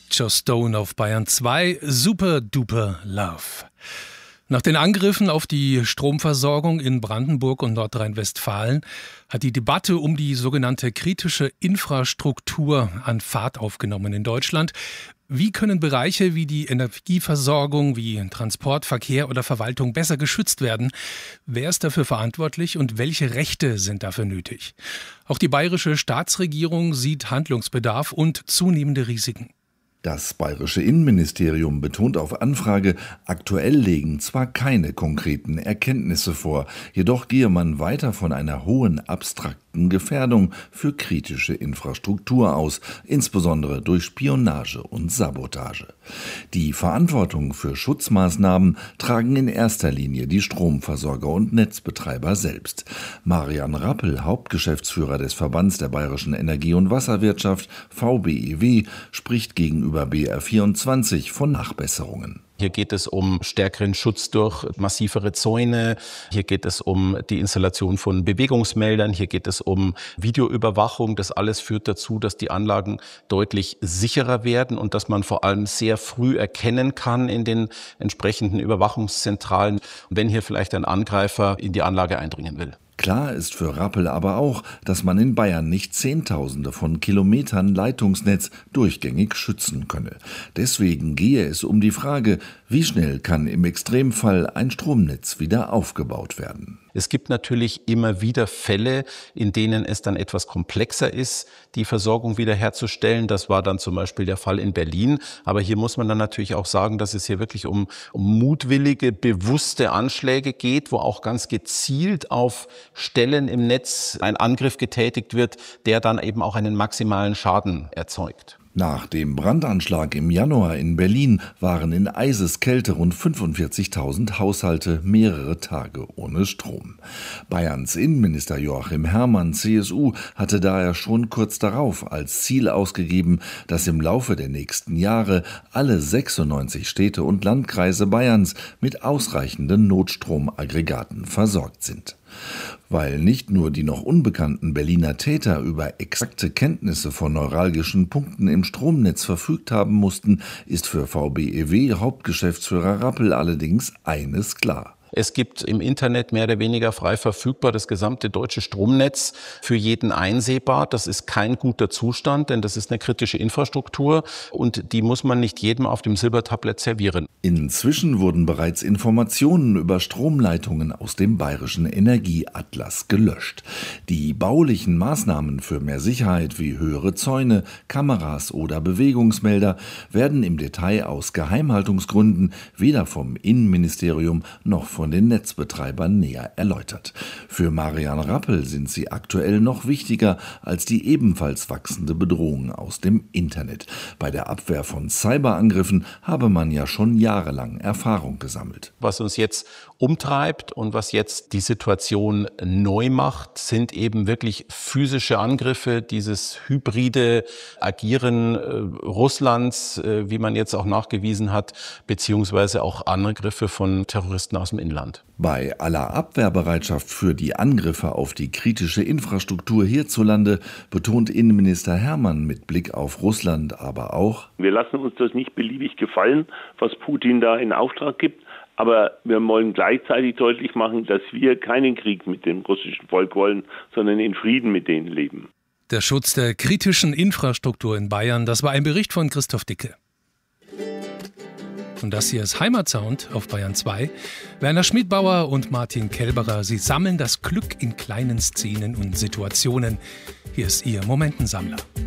Joss Stone auf Bayern 2, Super Duper Love. Nach den Angriffen auf die Stromversorgung in Brandenburg und Nordrhein-Westfalen hat die Debatte um die sogenannte kritische Infrastruktur an Fahrt aufgenommen in Deutschland. Wie können Bereiche wie die Energieversorgung, wie Transport, Verkehr oder Verwaltung besser geschützt werden? Wer ist dafür verantwortlich und welche Rechte sind dafür nötig? Auch die bayerische Staatsregierung sieht Handlungsbedarf und zunehmende Risiken. Das bayerische Innenministerium betont auf Anfrage, aktuell liegen zwar keine konkreten Erkenntnisse vor, jedoch gehe man weiter von einer hohen abstrakten Gefährdung für kritische Infrastruktur aus, insbesondere durch Spionage und Sabotage. Die Verantwortung für Schutzmaßnahmen tragen in erster Linie die Stromversorger und Netzbetreiber selbst. Marian Rappel, Hauptgeschäftsführer des Verbands der bayerischen Energie- und Wasserwirtschaft, VBEW, spricht gegenüber BR24 von Nachbesserungen. Hier geht es um stärkeren Schutz durch massivere Zäune. Hier geht es um die Installation von Bewegungsmeldern. Hier geht es um Videoüberwachung. Das alles führt dazu, dass die Anlagen deutlich sicherer werden und dass man vor allem sehr früh erkennen kann in den entsprechenden Überwachungszentralen, wenn hier vielleicht ein Angreifer in die Anlage eindringen will. Klar ist für Rappel aber auch, dass man in Bayern nicht Zehntausende von Kilometern Leitungsnetz durchgängig schützen könne. Deswegen gehe es um die Frage, wie schnell kann im Extremfall ein Stromnetz wieder aufgebaut werden. Es gibt natürlich immer wieder Fälle, in denen es dann etwas komplexer ist, die Versorgung wiederherzustellen. Das war dann zum Beispiel der Fall in Berlin. Aber hier muss man dann natürlich auch sagen, dass es hier wirklich um mutwillige, bewusste Anschläge geht, wo auch ganz gezielt auf Stellen im Netz ein Angriff getätigt wird, der dann eben auch einen maximalen Schaden erzeugt. Nach dem Brandanschlag im Januar in Berlin waren in Eiseskälte rund 45.000 Haushalte mehrere Tage ohne Strom. Bayerns Innenminister Joachim Herrmann, CSU, hatte daher schon kurz darauf als Ziel ausgegeben, dass im Laufe der nächsten Jahre alle 96 Städte und Landkreise Bayerns mit ausreichenden Notstromaggregaten versorgt sind. Weil nicht nur die noch unbekannten Berliner Täter über exakte Kenntnisse von neuralgischen Punkten im Stromnetz verfügt haben mussten, ist für VBEW Hauptgeschäftsführer Rappel allerdings eines klar. Es gibt im Internet mehr oder weniger frei verfügbar das gesamte deutsche Stromnetz für jeden einsehbar. Das ist kein guter Zustand, denn das ist eine kritische Infrastruktur und die muss man nicht jedem auf dem Silbertablett servieren. Inzwischen wurden bereits Informationen über Stromleitungen aus dem bayerischen Energieatlas gelöscht. Die baulichen Maßnahmen für mehr Sicherheit wie höhere Zäune, Kameras oder Bewegungsmelder werden im Detail aus Geheimhaltungsgründen weder vom Innenministerium noch von den Netzbetreibern näher erläutert. Für Marian Rappel sind sie aktuell noch wichtiger als die ebenfalls wachsende Bedrohung aus dem Internet. Bei der Abwehr von Cyberangriffen habe man ja schon jahrelang Erfahrung gesammelt. Was uns jetzt umtreibt und was jetzt die Situation neu macht, sind eben wirklich physische Angriffe, dieses hybride Agieren Russlands, wie man jetzt auch nachgewiesen hat, beziehungsweise auch Angriffe von Terroristen aus dem Inland. Bei aller Abwehrbereitschaft für die Angriffe auf die kritische Infrastruktur hierzulande betont Innenminister Herrmann mit Blick auf Russland aber auch: Wir lassen uns das nicht beliebig gefallen, was Putin da in Auftrag gibt. Aber wir wollen gleichzeitig deutlich machen, dass wir keinen Krieg mit dem russischen Volk wollen, sondern in Frieden mit denen leben. Der Schutz der kritischen Infrastruktur in Bayern, das war ein Bericht von Christoph Dicke. Und das hier ist Heimatsound auf Bayern 2. Werner Schmidbauer und Martin Kelberer, sie sammeln das Glück in kleinen Szenen und Situationen. Hier ist Ihr Momentensammler.